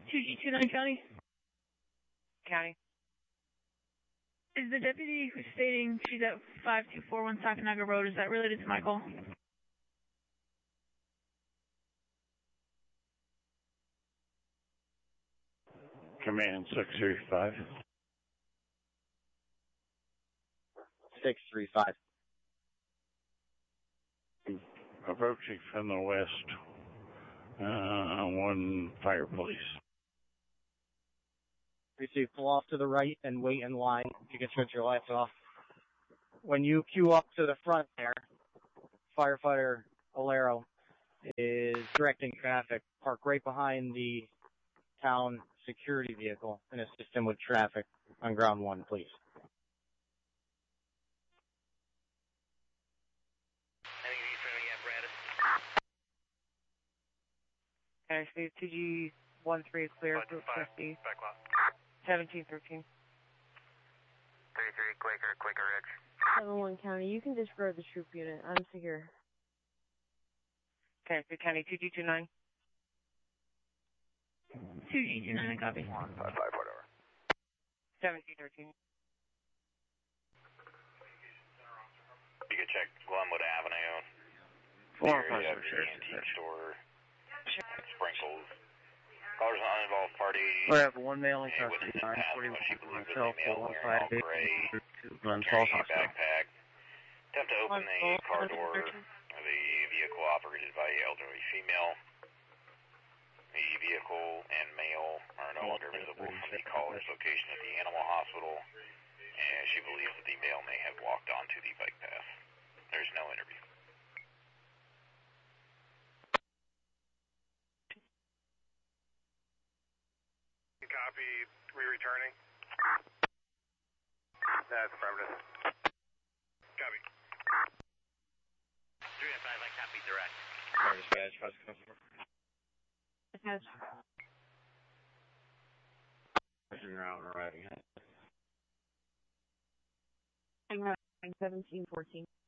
2G29 County. County. Is the deputy who's stating she's at 5241 Sakanaga Road, is that related to my call? Command 635. 635. Approaching from the west, one fire police. Receive, pull off to the right and wait in line if you can switch your lights off. When you queue up to the front there, firefighter Alero is directing traffic. Park right behind the town security vehicle and assist him with traffic on ground one, please. Okay, Steve, 2G13 clear, group 50. 1713. 33, Quaker Ridge. 7-1 County, you can disregard the troop unit. I'm secure. Okay, Good County, 2G29. 2G29, I copy. 155, whatever. 1713. You can check Glenwood Avenue. 405 antique store. Sprinkles. Callers on uninvolved party. We have one male in custody, 941 myself, 415 Glen Falls Hospital. Backpack. Attempt to open the car door of the vehicle operated by elderly female. The vehicle and male are no longer visible from the caller's location at the animal hospital, and she believes that the male may have walked onto the bike path. There's no interview. Copy, re-returning. That's affirmative. Copy. 3 and 5, I copy direct. Dispatch, how's it coming? Attach. You're out and arriving. 1714.